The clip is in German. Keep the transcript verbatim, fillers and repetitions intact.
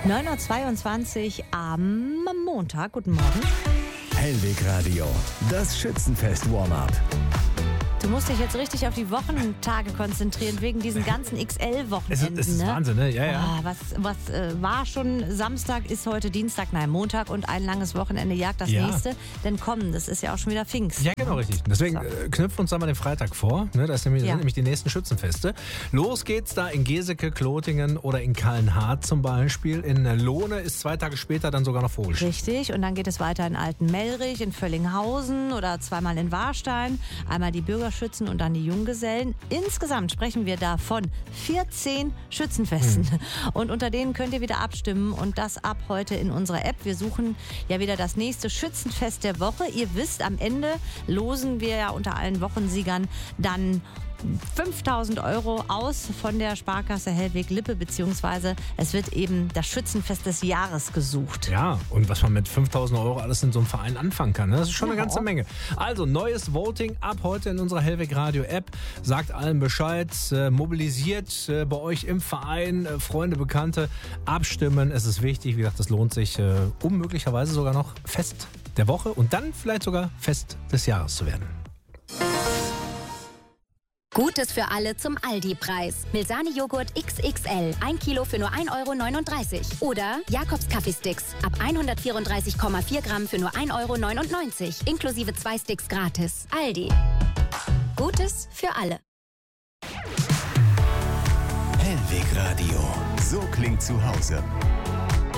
neun Uhr zweiundzwanzig am Montag. Guten Morgen. Hellweg Radio, das Schützenfest-Warm-up. Du musst dich jetzt richtig auf die Wochentage konzentrieren, wegen diesen ganzen X L-Wochenenden. Es ist, es ist ne? Wahnsinn, ne? Ja, ja. Ah, was was äh, war schon Samstag, ist heute Dienstag, nein, Montag und ein langes Wochenende jagt das Ja. nächste. Denn komm, das ist ja auch schon wieder Pfingst. Ja, genau, richtig. Deswegen So. äh, knüpfen wir uns da mal den Freitag vor. Ne? Das sind nämlich, Ja. sind nämlich die nächsten Schützenfeste. Los geht's da in Geseke, Klotingen oder in Kallenhardt zum Beispiel. In Lohne ist zwei Tage später dann sogar noch Vogelschießen. Richtig, und dann geht es weiter in Altenmelrich, in Völlinghausen oder zweimal in Warstein. Einmal die Bürgerschützen und dann die Junggesellen. Insgesamt sprechen wir da von vierzehn Schützenfesten. Hm. Und unter denen könnt ihr wieder abstimmen und das ab heute in unserer App. Wir suchen ja wieder das nächste Schützenfest der Woche. Ihr wisst, am Ende losen wir ja unter allen Wochensiegern dann fünftausend Euro aus von der Sparkasse Hellweg-Lippe, beziehungsweise es wird eben das Schützenfest des Jahres gesucht. Ja, und was man mit fünftausend Euro alles in so einem Verein anfangen kann, ne? Das ist schon eine Ja. ganze Menge. Also, neues Voting ab heute in unserer Hellweg Radio App. Sagt allen Bescheid, äh, mobilisiert äh, bei euch im Verein, äh, Freunde, Bekannte, abstimmen. Es ist wichtig, wie gesagt, das lohnt sich, äh, um möglicherweise sogar noch Fest der Woche und dann vielleicht sogar Fest des Jahres zu werden. Gutes für alle zum Aldi-Preis. Milsani-Joghurt X X L. ein Kilo für nur ein Euro neununddreißig. Oder Jakobs Kaffeesticks. Ab hundertvierunddreißig Komma vier Gramm für nur ein Euro neunundneunzig. Inklusive zwei Sticks gratis. Aldi. Gutes für alle. Hellweg Radio, so klingt zu Hause.